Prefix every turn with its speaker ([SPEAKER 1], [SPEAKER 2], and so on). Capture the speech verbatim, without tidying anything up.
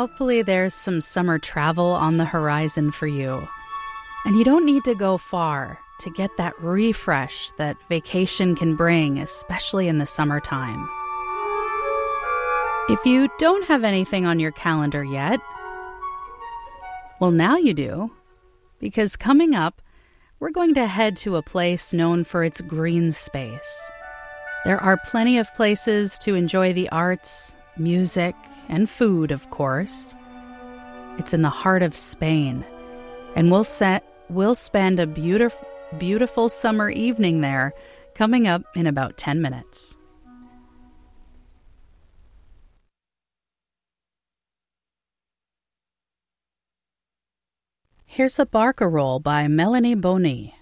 [SPEAKER 1] hopefully there's some summer travel on the horizon for you. And you don't need to go far to get that refresh that vacation can bring, especially in the summertime. If you don't have anything on your calendar yet, well, now you do, because coming up, we're going to head to a place known for its green space. There are plenty of places to enjoy the arts, music, and food, of course. It's in the heart of Spain, and we'll set we'll spend a beautiful beautiful summer evening there coming up in about ten minutes. Here's a Barcarolle by Melanie Boni.